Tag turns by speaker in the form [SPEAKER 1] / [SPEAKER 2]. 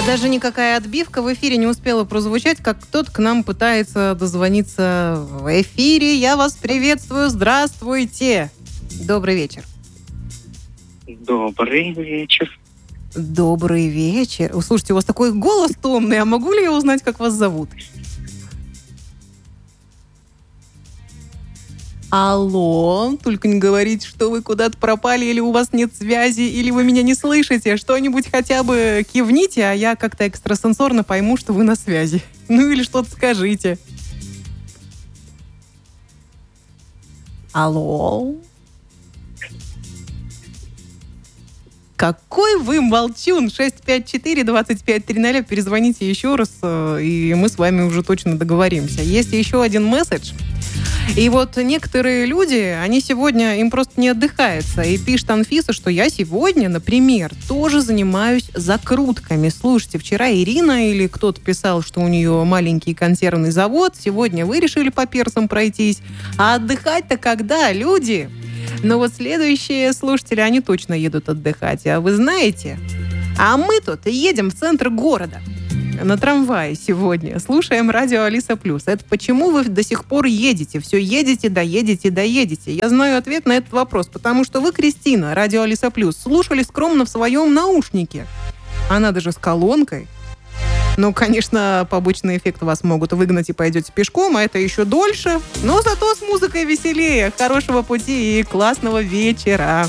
[SPEAKER 1] А даже никакая отбивка в эфире не успела прозвучать, как кто-то к нам пытается дозвониться в эфире. Я вас приветствую. Здравствуйте. Добрый вечер.
[SPEAKER 2] Добрый вечер.
[SPEAKER 1] Добрый вечер. Слушайте, у вас такой голос томный. А могу ли я узнать, как вас зовут? Алло, только не говорите, что вы куда-то пропали, или у вас нет связи, или вы меня не слышите. Что-нибудь хотя бы кивните, а я как-то экстрасенсорно пойму, что вы на связи. Ну или что-то скажите. Алло? Какой вы молчун! 654-2530. Перезвоните еще раз, и мы с вами уже точно договоримся. Есть еще один месседж. И вот некоторые люди, они сегодня, им просто не отдыхается. И пишет Анфиса, что я сегодня, например, тоже занимаюсь закрутками. Слушайте, вчера Ирина или кто-то писал, что у нее маленький консервный завод. Сегодня вы решили по перцам пройтись. А отдыхать-то когда, люди? Но вот следующие слушатели, они точно едут отдыхать. А вы знаете, а мы тут едем в центр города. На трамвае сегодня. Слушаем радио Алиса Плюс. Это почему вы до сих пор едете? Все едете, доедете. Я знаю ответ на этот вопрос, потому что вы, Кристина, радио Алиса Плюс, слушали скромно в своем наушнике. Она даже с колонкой. Ну, конечно, побочный эффект вас могут выгнать и пойдете пешком, а это еще дольше. Но зато с музыкой веселее. Хорошего пути и классного вечера.